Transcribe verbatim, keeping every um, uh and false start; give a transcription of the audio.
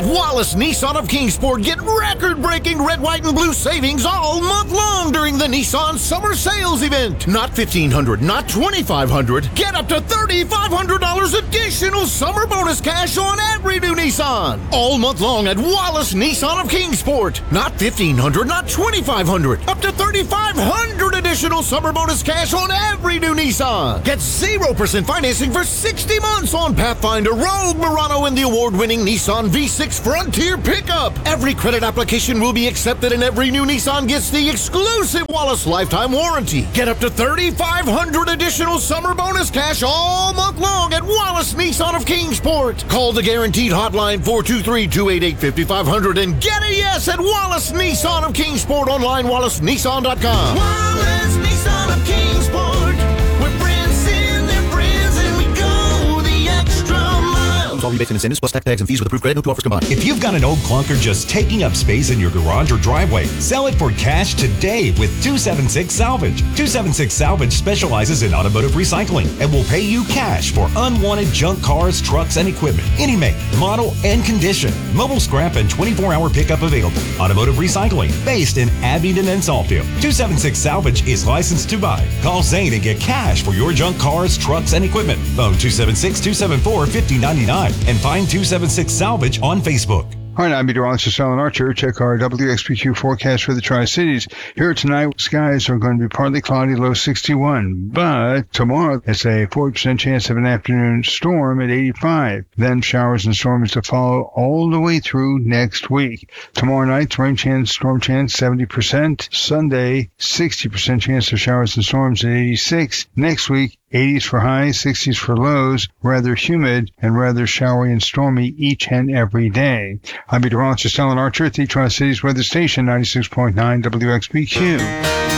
At Wallace Nissan of Kingsport, get record-breaking red, white, and blue savings all month long during the Nissan Summer Sales Event. Not fifteen hundred dollars, not twenty-five hundred dollars. Get up to three thousand five hundred dollars additional summer bonus cash on every new Nissan. All month long at Wallace Nissan of Kingsport. Not fifteen hundred dollars, not twenty-five hundred dollars. Up to three thousand five hundred dollars additional summer bonus cash on every new Nissan. Get zero percent financing for sixty months on Pathfinder, Rogue, Murano, and the award-winning Nissan V six Frontier pickup. Every credit application will be accepted and every new Nissan gets the exclusive Wallace lifetime warranty. Get up to three thousand five hundred dollars additional summer bonus cash all month long at Wallace Nissan of Kingsport. Call the guaranteed hotline four two three, two eight eight, five five zero zero and get a yes at Wallace Nissan of Kingsport. Online, wallace nissan dot com. Wallace Nissan of Kingsport. We're friends in their friends and we go the extra mile. All rebates and incentives plus tax tags and fees with approved credit. No two offers combined. If you've got an old clunker just taking up space in your garage or driveway, sell it for cash today with two seventy-six Salvage. two seventy-six Salvage specializes in automotive recycling and will pay you cash for unwanted junk cars, trucks, and equipment. Any make, model, and condition. Mobile scrap and twenty-four hour pickup available. Automotive recycling based in Abingdon and Saltfield. two seventy-six Salvage is licensed to buy. Call Zane and get cash for your junk cars, trucks, and equipment. Phone two seven six, two seven four, five zero nine nine and find two seventy-six Salvage on Facebook. All right, I'm meteorologist Alan Archer. Check our W X P Q forecast for the Tri-Cities. Here tonight, skies are going to be partly cloudy, low sixty-one. But tomorrow, it's a forty percent chance of an afternoon storm at eighty-five. Then showers and storms to follow all the way through next week. Tomorrow night, rain chance, storm chance, seventy percent. Sunday, sixty percent chance of showers and storms at eighty-six. Next week, eighties for highs, sixties for lows, rather humid and rather showery and stormy each and every day. I'm meteorologist Alan Archer at the Tri-Cities Weather Station, ninety-six point nine W X P Q.